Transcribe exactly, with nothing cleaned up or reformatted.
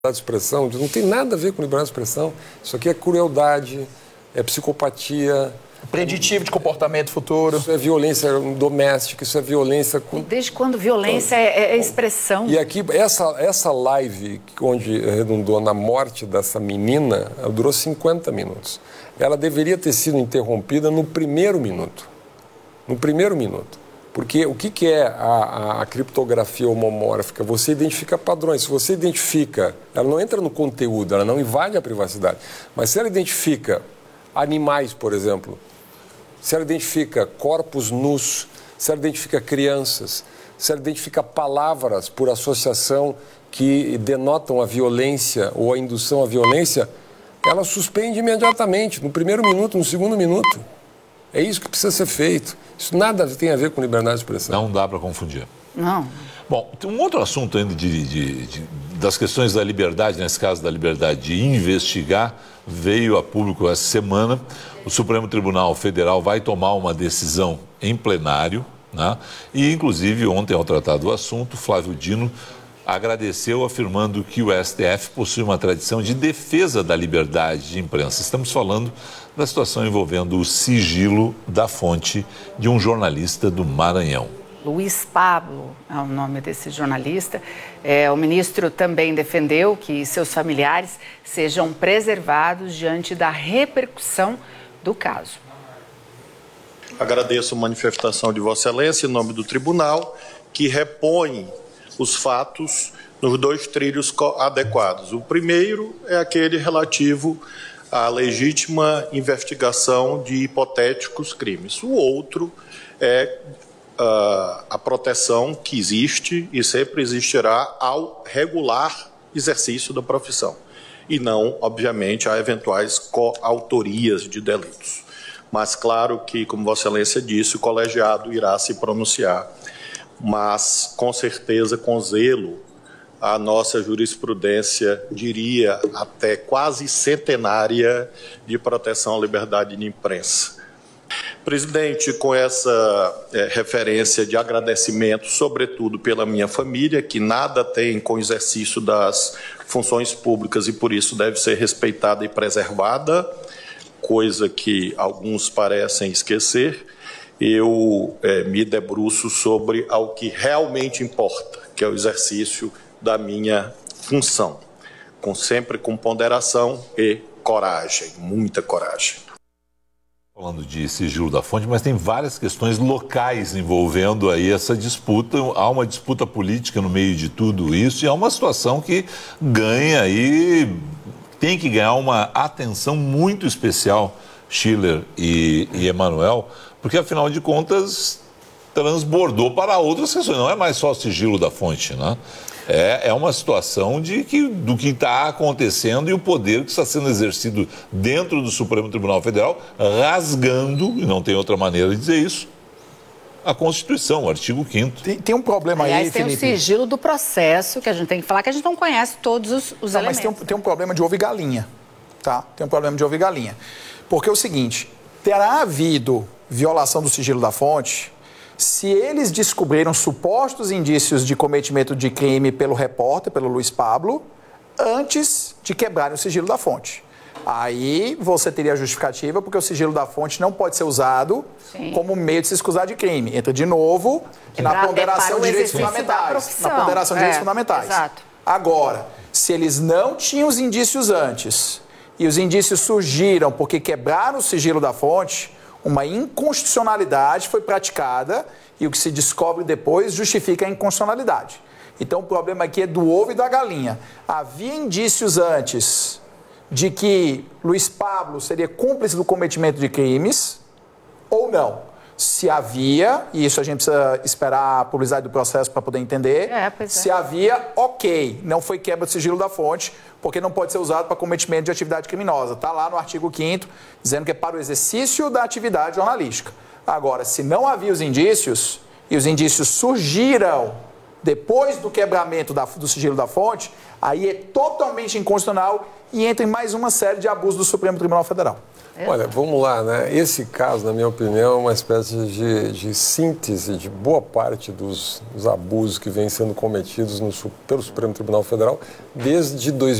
de expressão, não tem nada a ver com liberdade de expressão. Isso aqui é crueldade, é psicopatia. Preditivo de comportamento futuro. Isso é violência doméstica, isso é violência... Com... Desde quando violência é, é expressão? E aqui, essa, essa live, onde redundou na morte dessa menina, ela durou cinquenta minutos. Ela deveria ter sido interrompida no primeiro minuto. No primeiro minuto. Porque o que, que é a, a criptografia homomórfica? Você identifica padrões. Se você identifica, ela não entra no conteúdo, ela não invade a privacidade. Mas se ela identifica animais, por exemplo, se ela identifica corpos nus, se ela identifica crianças, se ela identifica palavras por associação que denotam a violência ou a indução à violência, ela suspende imediatamente, no primeiro minuto, no segundo minuto. É isso que precisa ser feito. Isso nada tem a ver com liberdade de expressão. Não dá para confundir. Não. Bom, tem um outro assunto ainda de, de, de, das questões da liberdade, nesse caso da liberdade de investigar, veio a público essa semana. O Supremo Tribunal Federal vai tomar uma decisão em plenário, né? E, inclusive, ontem, ao tratar do assunto, Flávio Dino agradeceu, afirmando que o S T F possui uma tradição de defesa da liberdade de imprensa. Estamos falando da situação envolvendo o sigilo da fonte de um jornalista do Maranhão. Luiz Pablo é o nome desse jornalista. É, o ministro também defendeu que seus familiares sejam preservados diante da repercussão do caso. Agradeço a manifestação de Vossa Excelência em nome do Tribunal, que repõe os fatos nos dois trilhos adequados. O primeiro é aquele relativo à legítima investigação de hipotéticos crimes. O outro é uh, a proteção que existe e sempre existirá ao regular exercício da profissão, e não, obviamente, a eventuais coautorias de delitos. Mas, claro que, como Vossa Excelência disse, o colegiado irá se pronunciar, mas, com certeza, com zelo, a nossa jurisprudência, diria, até quase centenária de proteção à liberdade de imprensa. Presidente, com essa é, referência de agradecimento, sobretudo pela minha família, que nada tem com o exercício das funções públicas e, por isso, deve ser respeitada e preservada, coisa que alguns parecem esquecer, eu é, me debruço sobre o que realmente importa, que é o exercício da minha função, com sempre com ponderação e coragem, muita coragem. Falando de sigilo da fonte, mas tem várias questões locais envolvendo aí essa disputa. Há uma disputa política no meio de tudo isso e há uma situação que ganha aí, tem que ganhar uma atenção muito especial, Schiller e, e Emanuel, porque afinal de contas transbordou para outras questões, não é mais só o sigilo da fonte, né? É, é uma situação de que, do que está acontecendo e o poder que está sendo exercido dentro do Supremo Tribunal Federal, rasgando, e não tem outra maneira de dizer isso, a Constituição, o artigo quinto. Tem, tem um problema Aliás, aí, tem Felipe. o sigilo do processo, que a gente tem que falar, que a gente não conhece todos os, os não, elementos. Mas tem um, tem um problema de ovo e galinha, tá? Tem um problema de ovo e galinha. Porque é o seguinte, terá havido violação do sigilo da fonte se eles descobriram supostos indícios de cometimento de crime pelo repórter, pelo Luiz Pablo, antes de quebrarem o sigilo da fonte. Aí você teria a justificativa, porque o sigilo da fonte não pode ser usado Sim. como meio de se excusar de crime. Entra de novo na ponderação de direitos fundamentais. Na ponderação de direitos é, fundamentais. Exato. Agora, se eles não tinham os indícios antes, e os indícios surgiram porque quebraram o sigilo da fonte, uma inconstitucionalidade foi praticada e o que se descobre depois justifica a inconstitucionalidade. Então, o problema aqui é do ovo e da galinha. Havia indícios antes de que Luiz Pablo seria cúmplice do cometimento de crimes ou não? Se havia, e isso a gente precisa esperar a publicidade do processo para poder entender, é, pois é. Se havia, ok, não foi quebra do sigilo da fonte, porque não pode ser usado para cometimento de atividade criminosa. Está lá no artigo quinto, dizendo que é para o exercício da atividade jornalística. Agora, se não havia os indícios, e os indícios surgiram depois do quebramento da, do sigilo da fonte, aí é totalmente inconstitucional e entra em mais uma série de abusos do Supremo Tribunal Federal. Olha, vamos lá, né? Esse caso, na minha opinião, é uma espécie de, de síntese de boa parte dos, dos abusos que vêm sendo cometidos no, pelo Supremo Tribunal Federal desde dois